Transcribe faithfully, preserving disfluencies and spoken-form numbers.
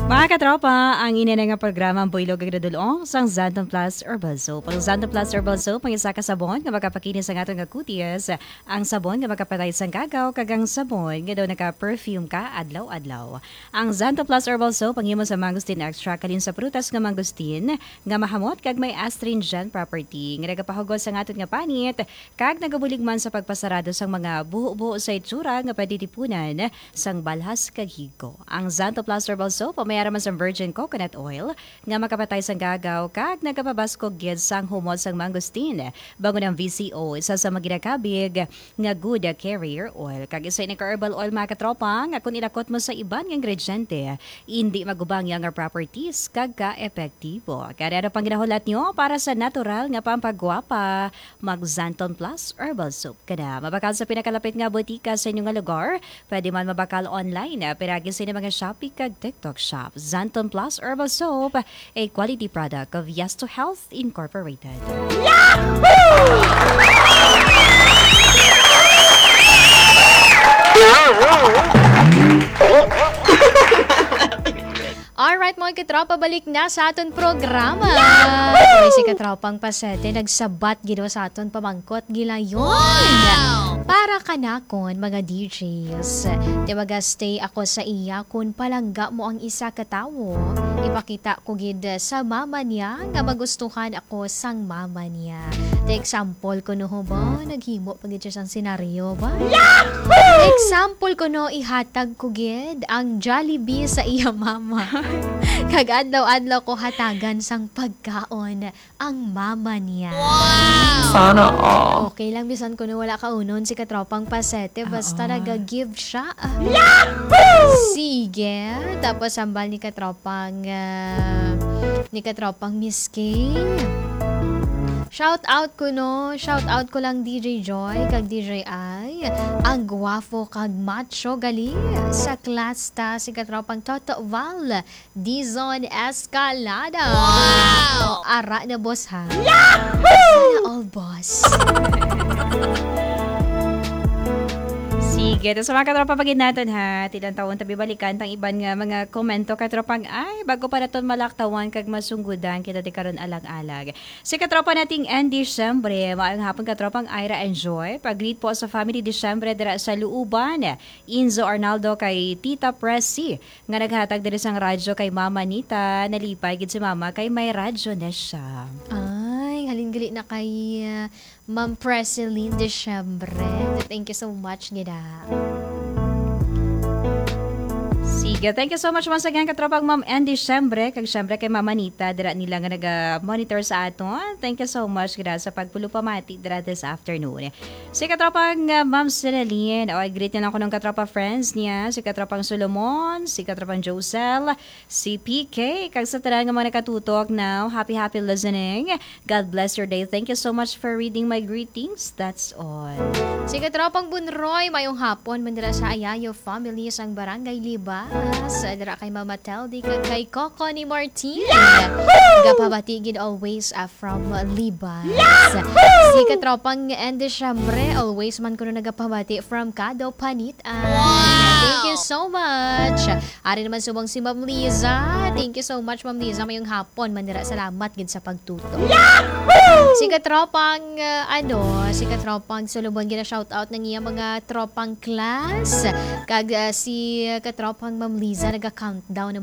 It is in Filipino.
Mga katropa, ang ina nga programa ang Builog ang Radulong sang Zanton Plus Herbal Soap. Ang Zanton Plus Herbal Soap ang isa ka sabon nga makapakinis ang atong kutis. Ang sabon nga makapatay sang gagaw kagang sabon nga daw naka-perfume ka adlaw-adlaw. Ang Zanton Plus Herbal Soap ang himo sa mangosteen extract kalin sa prutas nga mangosteen nga mahamot kag may astringent property nga nagapahugos sa aton nga panit kag nagabulig man sa pagpasarado sang mga buho-buho sa itsura nga pwede tipunan sang balhas kag higo. Ang Zanton Plus Herbal Soap mayara man sa virgin coconut oil nga makapatay sang gagaw kag nagapabaskog gyud sang humot sang mangosteen. Bangon ang V C O isa sa maginakabig nga good carrier oil. Kag isa ni herbal oil mga katropa nga kung ilakot mo sa iban nga ingrediente hindi magubang yang nga properties kag ka-epektibo. Kaya ano pang ginahulat nyo para sa natural nga pampagwapa mag Zanton Plus Herbal Soap kada. Mabakal sa pinakalapit nga botika sa inyong nga lugar. Pwede man mabakal online piragi sa inyong mga Shopee kag TikTok shop. Zanton Plus Herbal Soap, a quality product of Yes to Health Incorporated. Alright mga katropa, balik na sa aton programa. May si katropang pasete, nagsabat gino sa aton pamangkot gilayon. Wow! Para kanakon mga D Js. Di maga-stay ako sa iya kung palangga mo ang isa katawo. Ipakita ko gid sa mama niya nga magustuhan ako sang mama niya. The example ko no ba? Naghimo pagid siya sang senaryo ba? Yahoo! Example ko no ihatag ko gid ang Jollibee sa iya mama. Kag adlaw-adlaw ko hatagan sang pagkaon ang mama niya. Wow! Sana all. Okay lang bisan ko na wala ka unon si katropang pasete basta Uh-oh. Nag-give siya. Yahoo! Sige. Tapos sambal ni katropang uh, ni katropang Miss K. Shout out ko no, shout out ko lang D J Joy kag D J I. Ang guwafo kag macho gali sa class ta si katropang Toto Val, Dizon Escalada. Wow! O, ara na boss ha. Yahoo! Sana all boss. Sige, ito sa mga katropa pagin natin ha, tilang taon tabi balikan tang iban nga mga komento katropang ay bago pa naton malaktawan kag masunggudan kita di karon alag-alag. Si katropa nating end Disyembre, maayong hapon katropang Ira Enjoy. Pag-greet po sa family Disyembre dira sa Luuban. Inzo Arnaldo kay Tita Pressy nga naghatag diri sang radyo kay Mama Nita, nalipay gid si Mama kay may radyo na siya. Ay, halinggali na kay uh, Ma'am Preseline Disyembre. Thank you so much gida. Sige, thank you so much once again katropang Ma'am Andy Disyembre kag syempre kay Mama Nita dira nila nga naga-monitor sa aton. Thank you so much gida sa pagpulo pamati dira this afternoon. Si katropang uh, Ma'am Celine, oh, greet na lang ko ng katropa friends niya, si katropang Solomon, si katropang Josel, si P K, kag sa tanan nga mga nakatutok now. Happy happy listening. God bless your day. Thank you so much for reading my greetings. That's all. Si katropang Bunroy, mayong hapon man dira sa Ayayo family sang Barangay Libas. Dira kay Mama Teldi kag kay Coco ni Martin. Gapabatigid always uh, from uh, Libas. Yahoo! Si katropang end Disyembre, always man kuno nagapabati from Cado Panit. Wow! Thank you so much. Ari naman subong si Ma'am Liza. Thank you so much Ma'am Liza. Mayong hapon man dira salamat gid sa pagtuto. Yahoo! Si katropang uh, ano, si katropang Solomon gina shout out ng iya mga tropang class. Kag uh, si katropang Ma'am Liza naga-countdown